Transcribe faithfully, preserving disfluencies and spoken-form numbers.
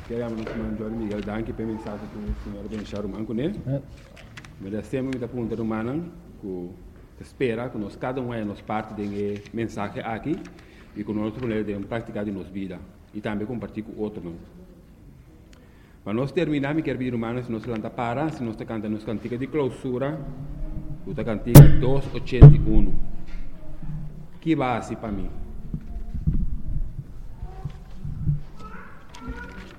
Queremos nos mandar Miguel Danke para mensagem que o senhor Benchar Manco, né? Mas sempre me pergunta humana que espera que nós cada um é nos parte de mensagem aqui e que nós podemos praticar de nossa vida e também compartilhar com outros. Mas nós terminamos, quer vir humanos, se nós canta para, se nós canta nos cantiga de clausura, o cantiga duzentos e oitenta e um. Que base para mim?